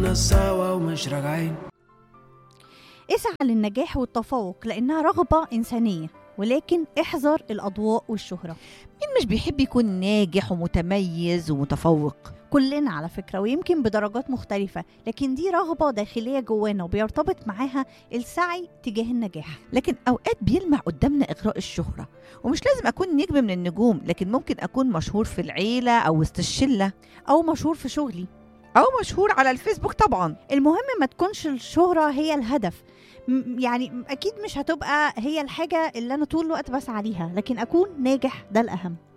كنا سوا ومش راجعين. اسعى للنجاح والتفوق لأنها رغبة إنسانية، ولكن احذر الأضواء والشهرة. مين مش بيحب يكون ناجح ومتميز ومتفوق؟ كلنا على فكرة، ويمكن بدرجات مختلفة، لكن دي رغبة داخلية جوانا وبيرتبط معاها السعي تجاه النجاح. لكن أوقات بيلمع قدامنا إغراء الشهرة، ومش لازم أكون نجم من النجوم، لكن ممكن أكون مشهور في العيلة أو وسط الشلة، أو مشهور في شغلي، أو مشهور على الفيسبوك طبعا. المهم ما تكونش الشهرة هي الهدف. يعني أكيد مش هتبقى هي الحاجة اللي أنا طول الوقت بسعى ليها، لكن أكون ناجح ده الأهم.